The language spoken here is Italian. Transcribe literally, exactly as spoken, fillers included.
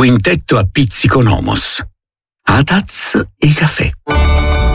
Quintetto a pizzico Nomos. A tazza e caffè.